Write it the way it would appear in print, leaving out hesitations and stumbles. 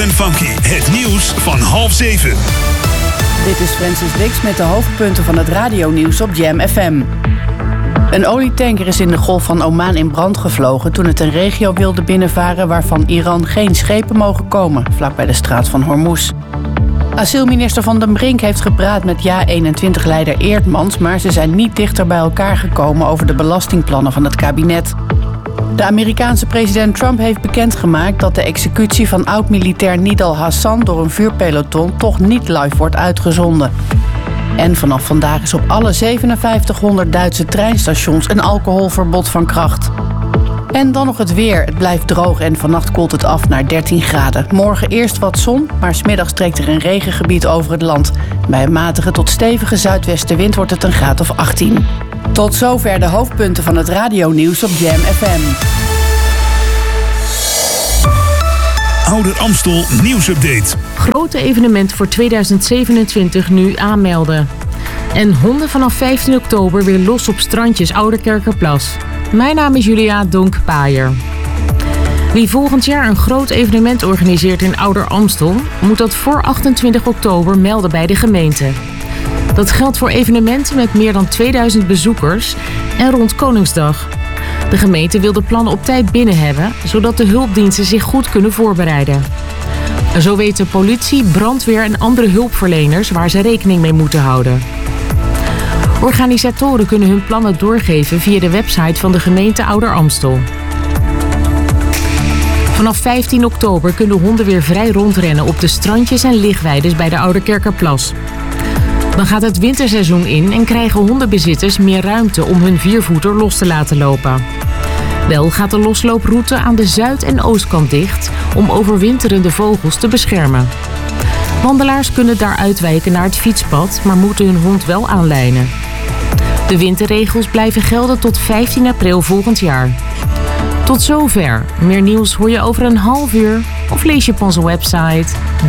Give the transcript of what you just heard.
Funky, het nieuws van 6:30. Dit is Francis Wicks met de hoofdpunten van het radionieuws op Jam FM. Een olietanker is in de Golf van Oman in brand gevlogen toen het een regio wilde binnenvaren waarvan Iran geen schepen mogen komen, vlakbij de straat van Hormuz. Asielminister Van den Brink heeft gepraat met JA21-leider Eertmans, maar ze zijn niet dichter bij elkaar gekomen over de belastingplannen van het kabinet. De Amerikaanse president Trump heeft bekendgemaakt dat de executie van oud-militair Nidal Hassan door een vuurpeloton toch niet live wordt uitgezonden. En vanaf vandaag is op alle 5700 Duitse treinstations een alcoholverbod van kracht. En dan nog het weer. Het blijft droog en vannacht koelt het af naar 13 graden. Morgen eerst wat zon, maar 's middags trekt er een regengebied over het land. Bij een matige tot stevige zuidwestenwind wordt het een graad of 18. Tot zover de hoofdpunten van het radionieuws op Jam FM. Ouder Amstel nieuwsupdate. Grote evenement voor 2027 nu aanmelden. En honden vanaf 15 oktober weer los op strandjes Ouderkerkerplas. Mijn naam is Julia Donk-Paaier. Wie volgend jaar een groot evenement organiseert in Ouder Amstel, moet dat voor 28 oktober melden bij de gemeente. Dat geldt voor evenementen met meer dan 2000 bezoekers en rond Koningsdag. De gemeente wil de plannen op tijd binnen hebben, zodat de hulpdiensten zich goed kunnen voorbereiden. Zo weten politie, brandweer en andere hulpverleners waar ze rekening mee moeten houden. Organisatoren kunnen hun plannen doorgeven via de website van de gemeente Ouder Amstel. Vanaf 15 oktober kunnen honden weer vrij rondrennen op de strandjes en ligweides bij de Ouderkerkerplas. Dan gaat het winterseizoen in en krijgen hondenbezitters meer ruimte om hun viervoeter los te laten lopen. Wel gaat de loslooproute aan de zuid- en oostkant dicht om overwinterende vogels te beschermen. Wandelaars kunnen daar uitwijken naar het fietspad, maar moeten hun hond wel aanlijnen. De winterregels blijven gelden tot 15 april volgend jaar. Tot zover. Meer nieuws hoor je over een half uur of lees je op onze website